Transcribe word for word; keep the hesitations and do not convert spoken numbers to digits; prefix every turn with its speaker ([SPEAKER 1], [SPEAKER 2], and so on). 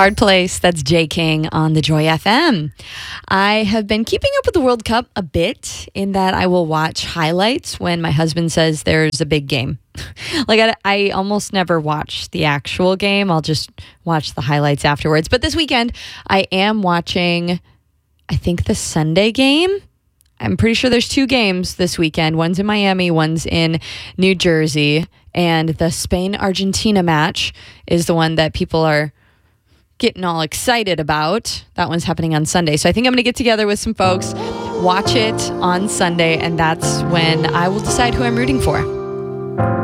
[SPEAKER 1] Hard Place. That's Jay King on the Joy F M. I have been keeping up with the World Cup a bit in that I will watch highlights when my husband says there's a big game. Like I, I almost never watch the actual game. I'll just watch the highlights afterwards. But this weekend, I am watching, I think, the Sunday game. I'm pretty sure there's two games this weekend. One's in Miami, one's in New Jersey. And the Spain-Argentina match is the one that people are getting all excited about. That one's happening on Sunday. So I think I'm going to get together with some folks, watch it on Sunday, and that's when I will decide who I'm rooting for.